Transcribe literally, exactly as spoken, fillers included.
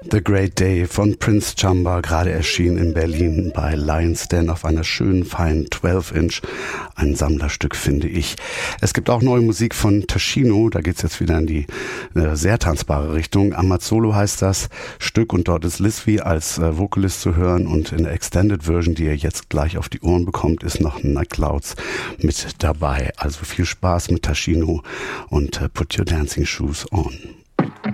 The Great Day von Prince Chamba, gerade erschienen in Berlin bei Lions Den auf einer schönen, feinen zwölf Inch. Ein Sammlerstück, finde ich. Es gibt auch neue Musik von Taschino, da geht's jetzt wieder in die äh, sehr tanzbare Richtung. Amazzolo heißt das Stück und dort ist Lisvi als äh, Vocalist zu hören und in der Extended Version, die ihr jetzt gleich auf die Ohren bekommt, ist noch Night Clouds mit dabei. Also viel Spaß mit Taschino und äh, Put Your Dancing Shoes On.